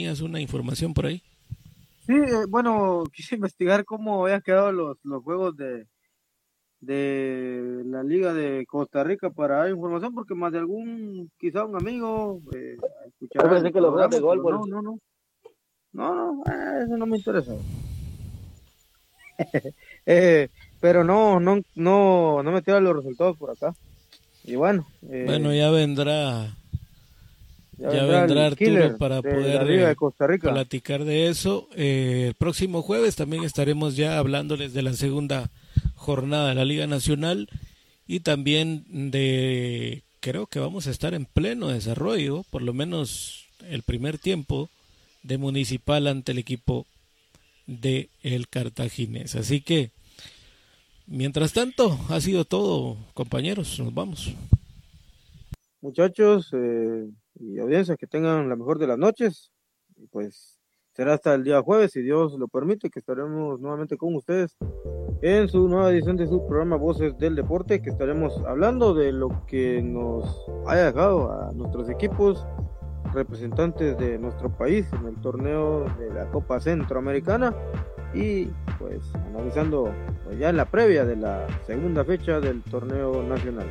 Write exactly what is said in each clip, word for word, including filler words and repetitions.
tenías una información por ahí. Sí, eh, bueno, quise investigar cómo habían quedado los, los juegos de, de la Liga de Costa Rica para dar información, porque más de algún, quizá un amigo, eh, Yo escuchará pensé el que los juegos de programa, gol, pero por... no, no, no, no, no, eh, eso no me interesa. Eh, pero no, no, no, no me tiran los resultados por acá. Y bueno, Bueno, eh, ya vendrá, ya ya vendrá vendrá el Arturo killer para de poder la Liga de eh, Costa Rica. platicar de eso. Eh, el próximo jueves también estaremos ya hablándoles de la segunda jornada de la Liga Nacional y también de, creo que vamos a estar en pleno desarrollo, por lo menos el primer tiempo de Municipal ante el equipo de el Cartaginés. Así que, mientras tanto, ha sido todo, compañeros, nos vamos. Muchachos eh, y audiencias, que tengan la mejor de las noches. Y pues será hasta el día jueves, si Dios lo permite, que estaremos nuevamente con ustedes en su nueva edición de su programa Voces del Deporte, que estaremos hablando de lo que nos haya dejado a nuestros equipos representantes de nuestro país en el torneo de la Copa Centroamericana y pues analizando pues, ya en la previa de la segunda fecha del torneo nacional.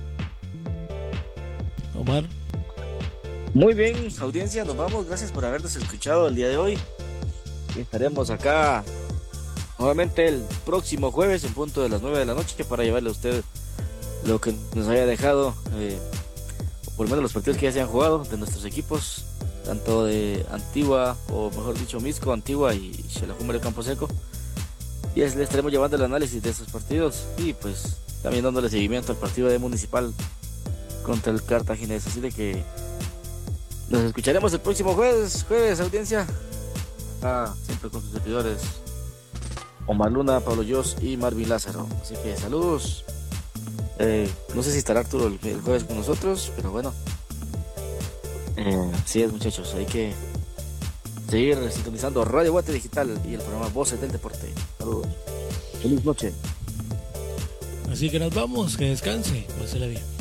Omar. Muy bien, audiencia, nos vamos. Gracias por habernos escuchado el día de hoy. Estaremos acá nuevamente el próximo jueves en punto de las nueve de la noche para llevarle a usted lo que nos haya dejado, eh, o por lo menos los partidos que ya se han jugado de nuestros equipos, tanto de Antigua, o mejor dicho Misco, Antigua y Xelajumbere Campo Seco. Y le estaremos llevando el análisis de esos partidos y pues también dándole seguimiento al partido de Municipal contra el Cartaginés. Así de que nos escucharemos el próximo jueves, jueves audiencia. Ah, siempre con sus servidores Omar Luna, Pablo Yos y Marvin Lázaro. Así que saludos. Eh, no sé si estará Arturo el, el jueves con nosotros, pero bueno. Eh, sí es, muchachos, hay que seguir sintonizando Radio Guate Digital y el programa Voces del Deporte. Saludos. Feliz noche. Así que nos vamos, que descanse, pásela bien.